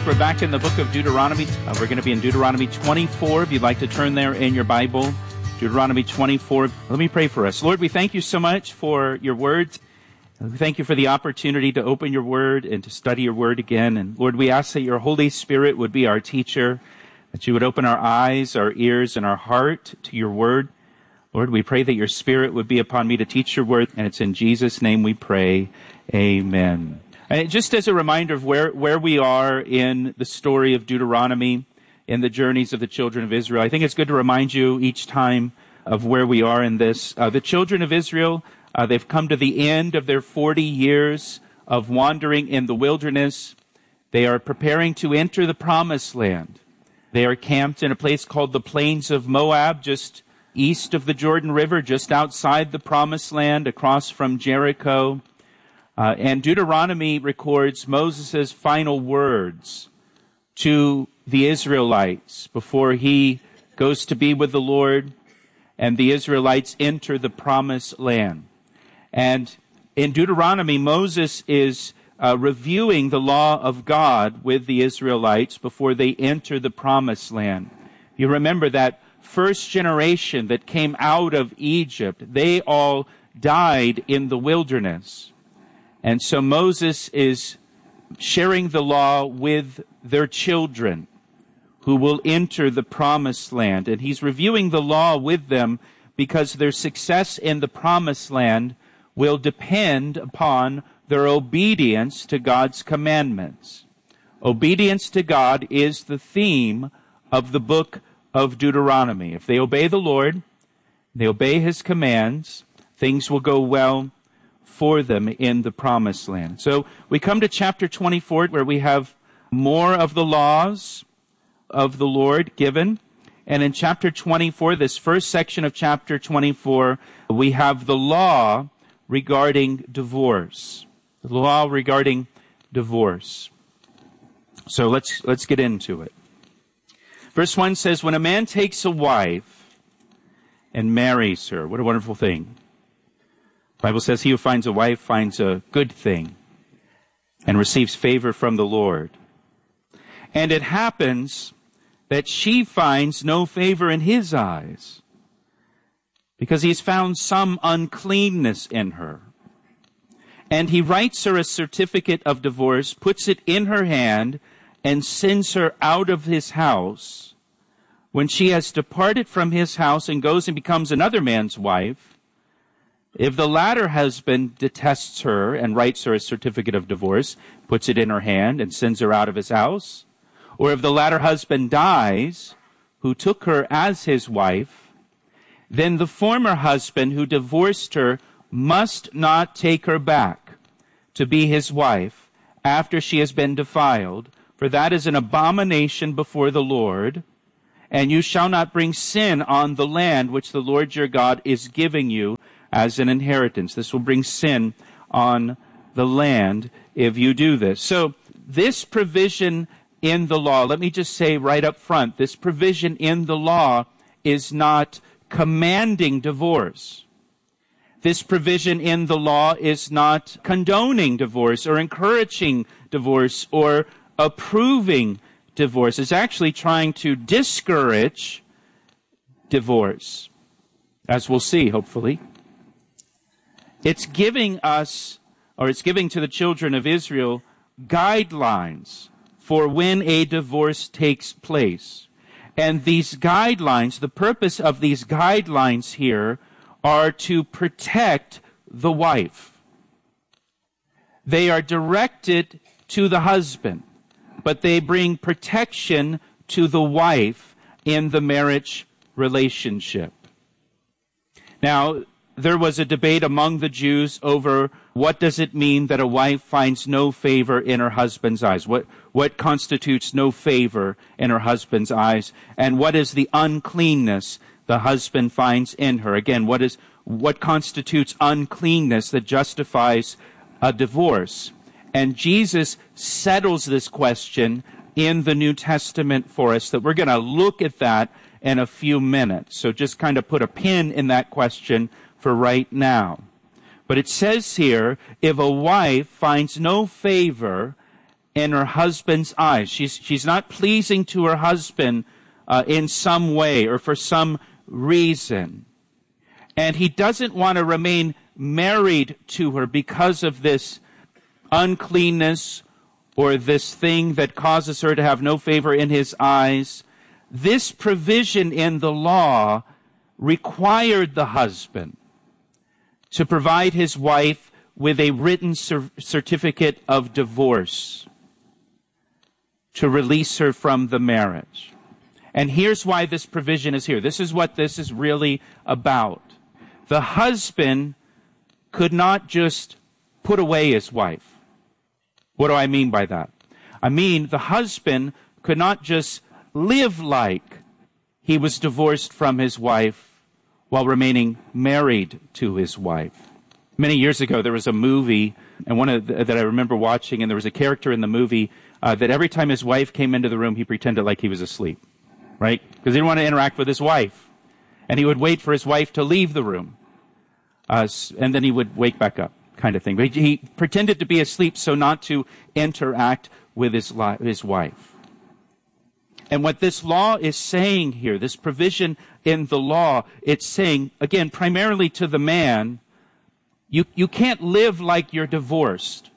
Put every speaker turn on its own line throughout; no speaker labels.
We're back in the book of Deuteronomy. We're going to be in Deuteronomy 24. If you'd like to turn there in your Bible, Deuteronomy 24. Let me pray for us. Lord, we thank you so much for your words. We thank you for the opportunity to open your word and to study your word again. And Lord, we ask that your Holy Spirit would be our teacher, that you would open our eyes, our ears, and our heart to your word. Lord, we pray that your Spirit would be upon me to teach your word, and it's in Jesus' name we pray. Amen. And just as a reminder of where we are in the story of Deuteronomy, in the journeys of the children of Israel, I think it's good to remind you each time of where we are in this. The children of Israel, they've come to the end of their 40 years of wandering in the wilderness. They are preparing to enter the promised land. They are camped in a place called the Plains of Moab, just east of the Jordan River, just outside the promised land, across from Jericho. And Deuteronomy records Moses' final words to the Israelites before he goes to be with the Lord and the Israelites enter the promised land. And in Deuteronomy, Moses is reviewing the law of God with the Israelites before they enter the promised land. You remember that first generation that came out of Egypt, they all died in the wilderness. And so Moses is sharing the law with their children who will enter the promised land. And he's reviewing the law with them because their success in the promised land will depend upon their obedience to God's commandments. Obedience to God is the theme of the book of Deuteronomy. If they obey the Lord, they obey his commands, things will go well for them in the promised land. So we come to chapter 24 where we have more of the laws of the Lord given. And in chapter 24, this first section of chapter 24, we have the law regarding divorce. The law regarding divorce. So let's get into it. Verse 1 says, when a man takes a wife and marries her, what a wonderful thing. The Bible says he who finds a wife finds a good thing and receives favor from the Lord. And it happens that she finds no favor in his eyes because he's found some uncleanness in her. And he writes her a certificate of divorce, puts it in her hand, and sends her out of his house. When she has departed from his house and goes and becomes another man's wife, if the latter husband detests her and writes her a certificate of divorce, puts it in her hand and sends her out of his house, or if the latter husband dies, who took her as his wife, then the former husband who divorced her must not take her back to be his wife after she has been defiled, for that is an abomination before the Lord, and you shall not bring sin on the land which the Lord your God is giving you as an inheritance. This will bring sin on the land if you do this. So this provision in the law, let me just say right up front, this provision in the law is not commanding divorce. This provision in the law is not condoning divorce or encouraging divorce or approving divorce. It's actually trying to discourage divorce, as we'll see, hopefully. It's giving us, or it's giving to the children of Israel, guidelines for when a divorce takes place. And these guidelines, the purpose of these guidelines here are to protect the wife. They are directed to the husband, but they bring protection to the wife in the marriage relationship. Now, there was a debate among the Jews over what does it mean that a wife finds no favor in her husband's eyes? What constitutes no favor in her husband's eyes? And what is the uncleanness the husband finds in her? Again, what constitutes uncleanness that justifies a divorce? And Jesus settles this question in the New Testament for us, that we're going to look at that in a few minutes. So just kind of put a pin in that question for right now. But it says here, if a wife finds no favor in her husband's eyes. She's not pleasing to her husband in some way or for some reason. And he doesn't want to remain married to her because of this uncleanness or this thing that causes her to have no favor in his eyes. This provision in the law required the husband to provide his wife with a written certificate of divorce to release her from the marriage. And here's why this provision is here. This is what this is really about. The husband could not just put away his wife. What do I mean by that? I mean, the husband could not just live like he was divorced from his wife while remaining married to his wife. Many years ago, there was a movie, and that I remember watching, and there was a character in the movie that every time his wife came into the room, he pretended like he was asleep, right? Because he didn't want to interact with his wife. And he would wait for his wife to leave the room, and then he would wake back up, kind of thing. But he pretended to be asleep so not to interact with his wife. And what this law is saying here, this provision in the law, it's saying, again, primarily to the man, you can't live like you're divorced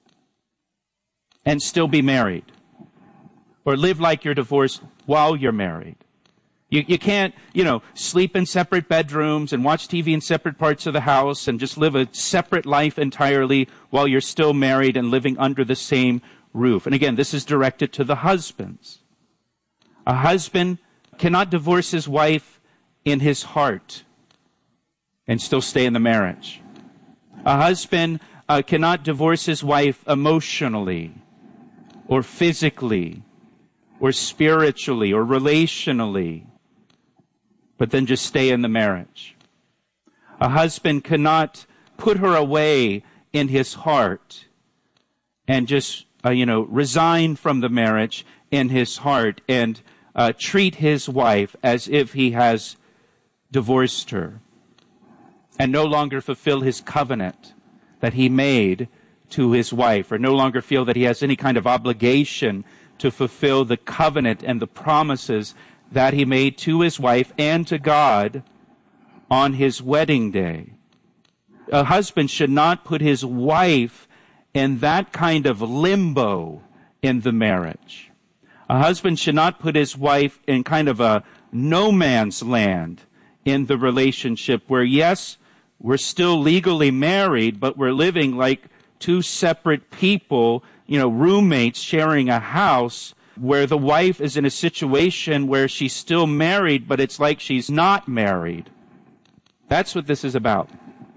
and still be married. Or live like you're divorced while you're married. You can't, sleep in separate bedrooms and watch TV in separate parts of the house and just live a separate life entirely while you're still married and living under the same roof. And again, this is directed to the husbands. A husband cannot divorce his wife in his heart and still stay in the marriage. A husband cannot divorce his wife emotionally or physically or spiritually or relationally, but then just stay in the marriage. A husband cannot put her away in his heart and just, resign from the marriage in his heart and treat his wife as if he has divorced her and no longer fulfill his covenant that he made to his wife, or no longer feel that he has any kind of obligation to fulfill the covenant and the promises that he made to his wife and to God on his wedding day. A husband should not put his wife in that kind of limbo in the marriage. A husband should not put his wife in kind of a no man's land in the relationship where, yes, we're still legally married, but we're living like two separate people, roommates sharing a house, where the wife is in a situation where she's still married, but it's like she's not married. That's what this is about.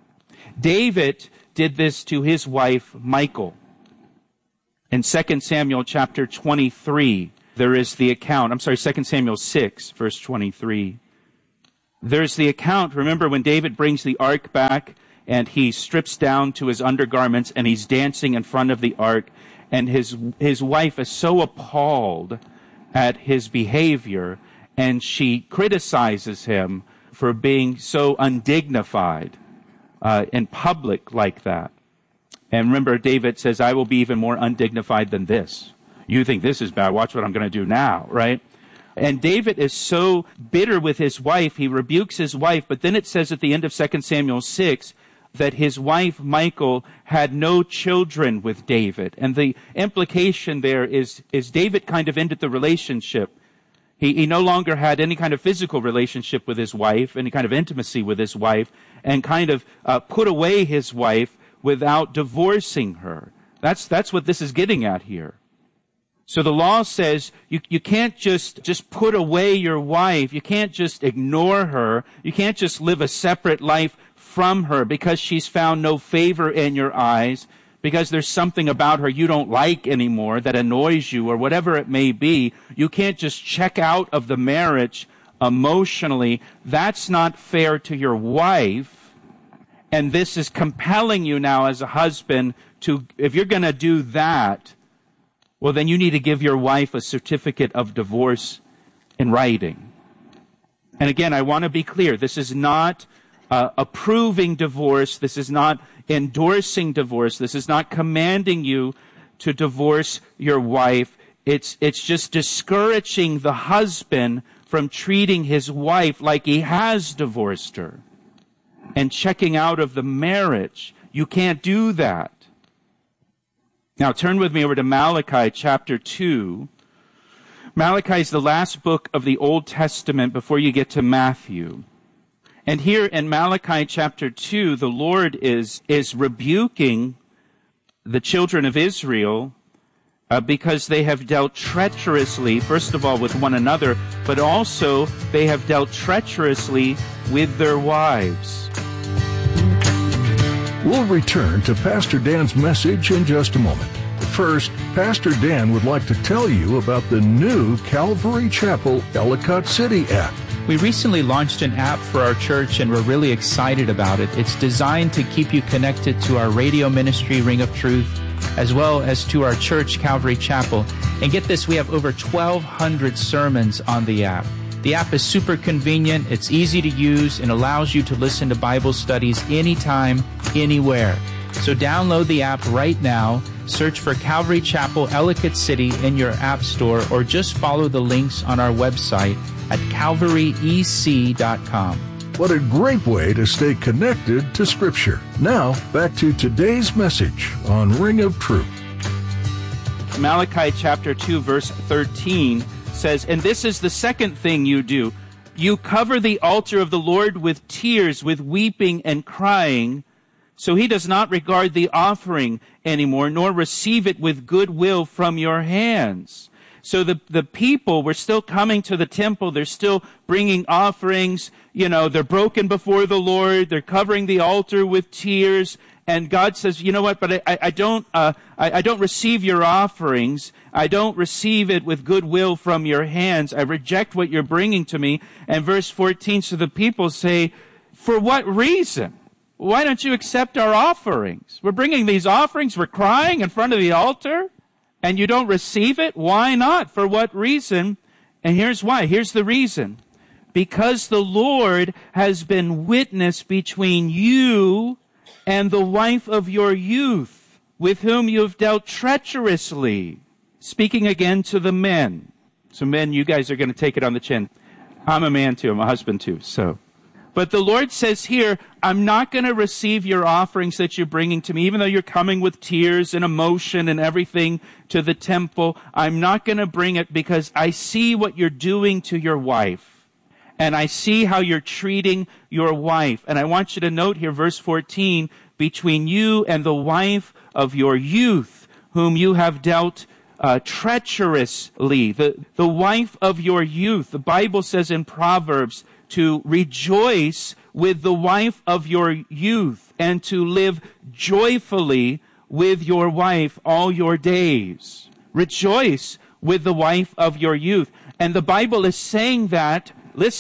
David did this to his wife, Michal. In 2 Samuel chapter 23, there is the account. 2 Samuel 6, verse 23. There's the account. Remember when David brings the ark back and he strips down to his undergarments and he's dancing in front of the ark, and his wife is so appalled at his behavior, and she criticizes him for being so undignified in public like that. And remember, David says, I will be even more undignified than this. You think this is bad, watch what I'm going to do now, right? And David is so bitter with his wife, he rebukes his wife, but then it says at the end of 2 Samuel 6 that his wife, Michal, had no children with David. And the implication there is David kind of ended the relationship. He no longer had any kind of physical relationship with his wife, any kind of intimacy with his wife, and kind of put away his wife without divorcing her. That's what this is getting at here. So the law says you can't just put away your wife. You can't just ignore her. You can't just live a separate life from her because she's found no favor in your eyes, because there's something about her you don't like anymore that annoys you or whatever it may be. You can't just check out of the marriage emotionally. That's not fair to your wife. And this is compelling you now as a husband to, if you're going to do that, well, then you need to give your wife a certificate of divorce in writing. And again, I want to be clear. This is not approving divorce. This is not endorsing divorce. This is not commanding you to divorce your wife. It's just discouraging the husband from treating his wife like he has divorced her and checking out of the marriage. You can't do that. Now turn with me over to Malachi chapter 2. Malachi is the last book of the Old Testament before you get to Matthew. And here in Malachi chapter 2, the Lord is rebuking the children of Israel because they have dealt treacherously, first of all, with one another, but also they have dealt treacherously with their wives.
We'll return to Pastor Dan's message in just a moment. First, Pastor Dan would like to tell you about the new Calvary Chapel Ellicott City app.
We recently launched an app for our church, and we're really excited about it. It's designed to keep you connected to our radio ministry, Ring of Truth, as well as to our church, Calvary Chapel. And get this, we have over 1,200 sermons on the app. The app is super convenient, it's easy to use, and allows you to listen to Bible studies anytime, anywhere. So download the app right now, search for Calvary Chapel Ellicott City in your app store, or just follow the links on our website at calvaryec.com.
What a great way to stay connected to Scripture. Now, back to today's message on Ring of Truth.
Malachi chapter 2, verse 13 says, "And this is the second thing you do. You cover the altar of the Lord with tears, with weeping and crying, so he does not regard the offering anymore, nor receive it with good will from your hands." So the people were still coming to the temple. They're still bringing offerings. They're broken before the Lord. They're covering the altar with tears. And God says, you know what? But I don't receive your offerings. I don't receive it with good will from your hands. I reject what you're bringing to me. And verse 14, so the people say, for what reason? Why don't you accept our offerings? We're bringing these offerings. We're crying in front of the altar. And you don't receive it? Why not? For what reason? And here's why. Here's the reason. Because the Lord has been witness between you and the wife of your youth, with whom you have dealt treacherously. Speaking again to the men. So men, you guys are going to take it on the chin. I'm a man too. I'm a husband too. But the Lord says here, I'm not going to receive your offerings that you're bringing to me, even though you're coming with tears and emotion and everything to the temple. I'm not going to bring it because I see what you're doing to your wife. And I see how you're treating your wife. And I want you to note here, verse 14, between you and the wife of your youth, whom you have dealt treacherously. The wife of your youth. The Bible says in Proverbs, to rejoice with the wife of your youth and to live joyfully with your wife all your days. Rejoice with the wife of your youth. And the Bible is saying that,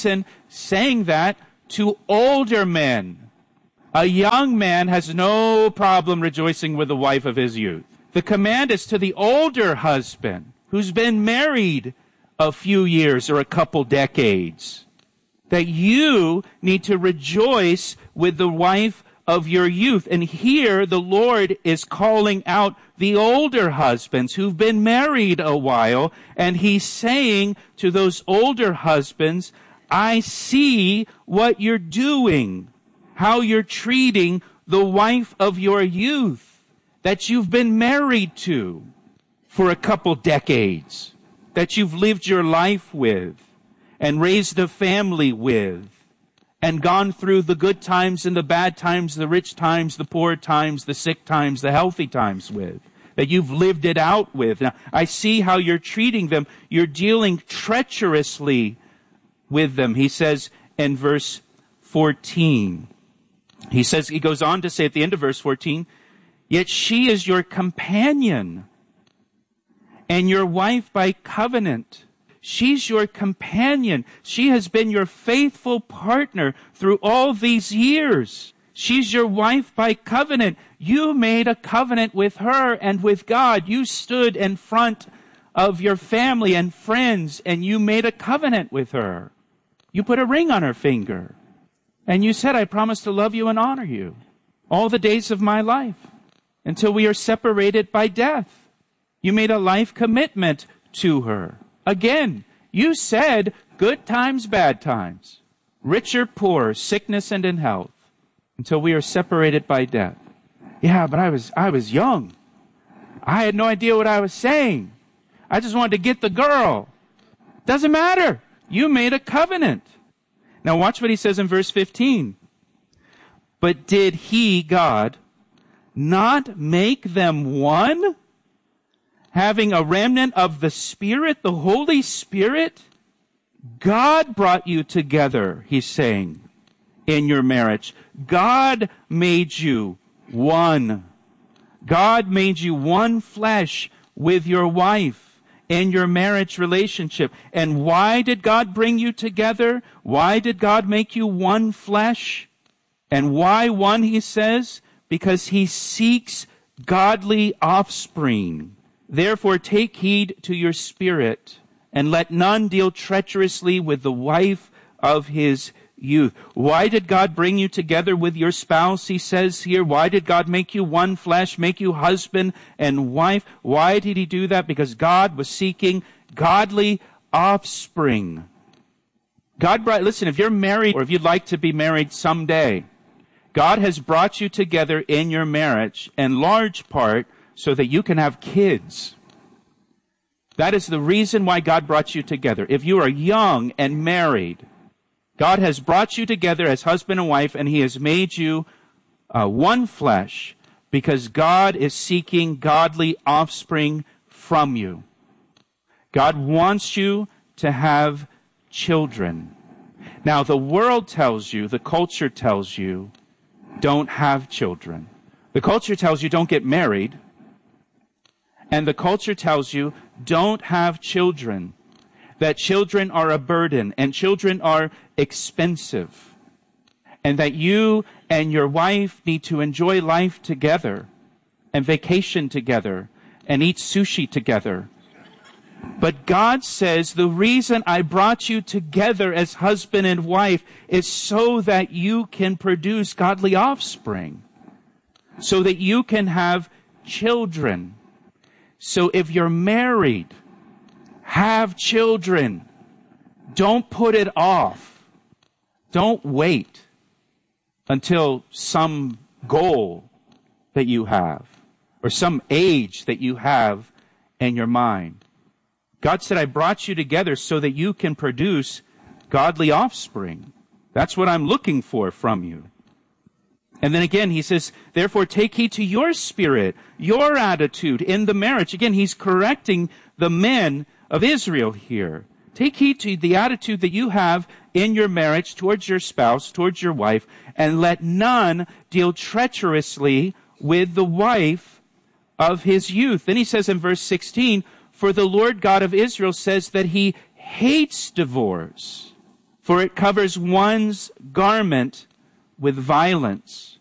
saying that to older men. A young man has no problem rejoicing with the wife of his youth. The command is to the older husband who's been married a few years or a couple decades, that you need to rejoice with the wife of your youth. And here the Lord is calling out the older husbands who've been married a while, and he's saying to those older husbands, I see what you're doing, how you're treating the wife of your youth that you've been married to for a couple decades, that you've lived your life with and raised a family with, and gone through the good times and the bad times, the rich times, the poor times, the sick times, the healthy times with, that you've lived it out with. Now, I see how you're treating them. You're dealing treacherously with them. He says in verse 14, he goes on to say at the end of verse 14, yet she is your companion and your wife by covenant. She's your companion. She has been your faithful partner through all these years. She's your wife by covenant. You made a covenant with her and with God. You stood in front of your family and friends and you made a covenant with her. You put a ring on her finger and you said, I promise to love you and honor you all the days of my life until we are separated by death. You made a life commitment to her. Again, you said good times, bad times, rich or poor, sickness and in health, until we are separated by death. Yeah, but I was young. I had no idea what I was saying. I just wanted to get the girl. Doesn't matter. You made a covenant. Now watch what he says in verse 15. But did he, God, not make them one? Having a remnant of the Spirit, the Holy Spirit? God brought you together, he's saying, in your marriage. God made you one. God made you one flesh with your wife in your marriage relationship. And why did God bring you together? Why did God make you one flesh? And why one, he says? Because he seeks godly offspring. Therefore take heed to your spirit, and let none deal treacherously with the wife of his youth. Why did God bring you together with your spouse, he says here? Why did God make you one flesh, make you husband and wife? Why did he do that? Because God was seeking godly offspring. Listen, if you're married, or if you'd like to be married someday, God has brought you together in your marriage, in large part, so that you can have kids. That is the reason why God brought you together. If you are young and married, God has brought you together as husband and wife, and he has made you one flesh, because God is seeking godly offspring from you. God wants you to have children. Now, the world tells you, the culture tells you, don't have children. The culture tells you don't get married. And the culture tells you don't have children. That children are a burden and children are expensive. And that you and your wife need to enjoy life together and vacation together and eat sushi together. But God says the reason I brought you together as husband and wife is so that you can produce godly offspring. So that you can have children. So if you're married, have children. Don't put it off. Don't wait until some goal that you have or some age that you have in your mind. God said, I brought you together so that you can produce godly offspring. That's what I'm looking for from you. And then again, he says, therefore take heed to your spirit, your attitude in the marriage. Again, he's correcting the men of Israel here. Take heed to the attitude that you have in your marriage towards your spouse, towards your wife, and let none deal treacherously with the wife of his youth. Then he says in verse 16, for the Lord God of Israel says that he hates divorce, for it covers one's garment with violence.